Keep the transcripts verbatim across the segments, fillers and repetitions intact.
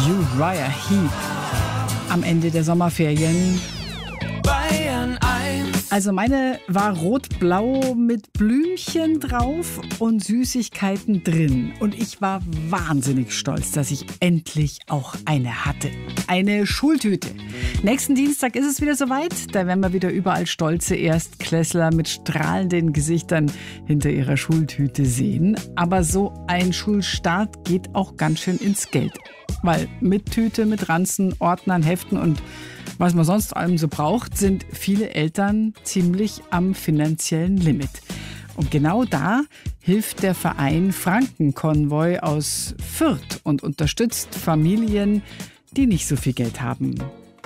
Uriah Heep am Ende der Sommerferien. Bayern eins. Also meine war rot-blau mit Blümchen drauf und Süßigkeiten drin. Und ich war wahnsinnig stolz, dass ich endlich auch eine hatte. Eine Schultüte. Nächsten Dienstag ist es wieder soweit. Da werden wir wieder überall stolze Erstklässler mit strahlenden Gesichtern hinter ihrer Schultüte sehen. Aber so ein Schulstart geht auch ganz schön ins Geld. Weil mit Tüte, mit Ranzen, Ordnern, Heften und was man sonst allem so braucht, sind viele Eltern ziemlich am finanziellen Limit. Und genau da hilft der Verein Frankenkonvoi aus Fürth und unterstützt Familien, die nicht so viel Geld haben.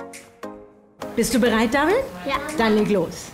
Bist du bereit, David? Ja. Dann leg los.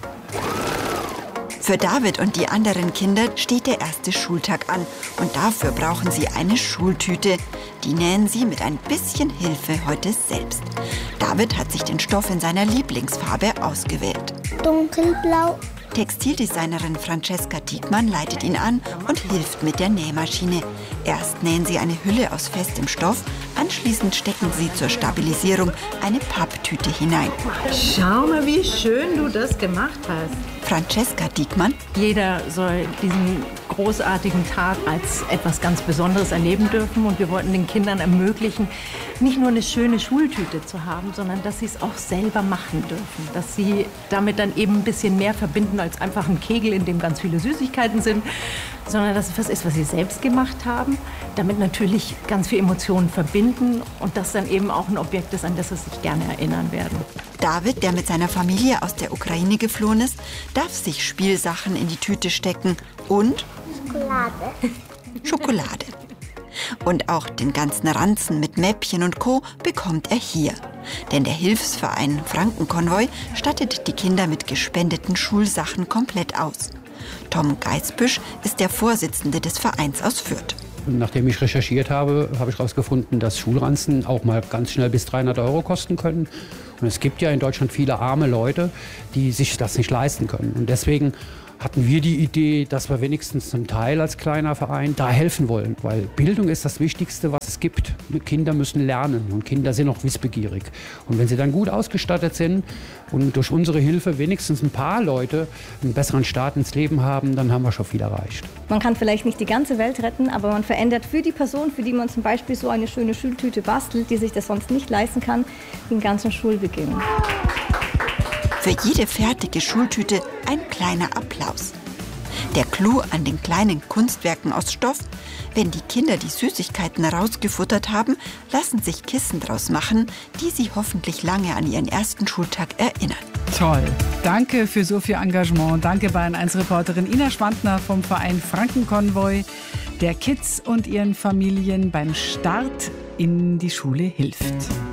Für David und die anderen Kinder steht der erste Schultag an. Und dafür brauchen sie eine Schultüte. Die nähen sie mit ein bisschen Hilfe heute selbst. David hat sich den Stoff in seiner Lieblingsfarbe ausgewählt. Dunkelblau. Textildesignerin Francesca Diekmann leitet ihn an und hilft mit der Nähmaschine. Erst nähen sie eine Hülle aus festem Stoff, anschließend stecken sie zur Stabilisierung eine Papptüte hinein. Schau mal, wie schön du das gemacht hast. Francesca Diekmann. Jeder soll diesen großartigen Tag als etwas ganz Besonderes erleben dürfen. Und wir wollten den Kindern ermöglichen, nicht nur eine schöne Schultüte zu haben, sondern dass sie es auch selber machen dürfen. Dass sie damit dann eben ein bisschen mehr verbinden als einfach ein Kegel, in dem ganz viele Süßigkeiten sind, sondern dass es was ist, was sie selbst gemacht haben, damit natürlich ganz viele Emotionen verbinden und das dann eben auch ein Objekt ist, an das sie sich gerne erinnern werden. David, der mit seiner Familie aus der Ukraine geflohen ist, darf sich Spielsachen in die Tüte stecken und Schokolade. Schokolade. Und auch den ganzen Ranzen mit Mäppchen und Co. bekommt er hier. Denn der Hilfsverein Frankenkonvoi stattet die Kinder mit gespendeten Schulsachen komplett aus. Tom Geisbüsch ist der Vorsitzende des Vereins aus Fürth. Nachdem ich recherchiert habe, habe ich herausgefunden, dass Schulranzen auch mal ganz schnell bis dreihundert Euro kosten können. Und es gibt ja in Deutschland viele arme Leute, die sich das nicht leisten können. Und deswegen hatten wir die Idee, dass wir wenigstens zum Teil als kleiner Verein da helfen wollen. Weil Bildung ist das Wichtigste, was es gibt. Kinder müssen lernen und Kinder sind auch wissbegierig. Und wenn sie dann gut ausgestattet sind und durch unsere Hilfe wenigstens ein paar Leute einen besseren Start ins Leben haben, dann haben wir schon viel erreicht. Man kann vielleicht nicht die ganze Welt retten, aber man verändert für die Person, für die man zum Beispiel so eine schöne Schultüte bastelt, die sich das sonst nicht leisten kann, den ganzen Schulbeginn. Für jede fertige Schultüte ein kleiner Applaus. Der Clou an den kleinen Kunstwerken aus Stoff: Wenn die Kinder die Süßigkeiten rausgefuttert haben, lassen sich Kissen draus machen, die sie hoffentlich lange an ihren ersten Schultag erinnern. Toll. Danke für so viel Engagement. Danke Bayern eins Reporterin Ina Schwandner vom Verein Frankenkonvoi, der Kids und ihren Familien beim Start in die Schule hilft.